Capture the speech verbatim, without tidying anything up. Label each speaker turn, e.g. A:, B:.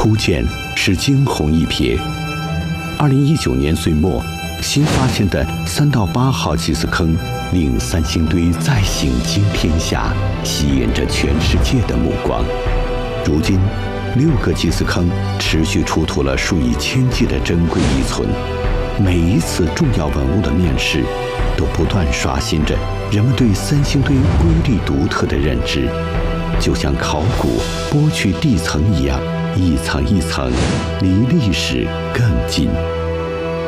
A: 初见是惊鸿一瞥。二零一九年岁末，新发现的三到八号祭祀坑令三星堆再醒惊天下，吸引着全世界的目光。如今，六个祭祀坑持续出土了数以千计的珍贵遗存，每一次重要文物的面世，都不断刷新着人们对三星堆瑰丽独特的认知，就像考古剥去地层一样，一层一层离历史更近。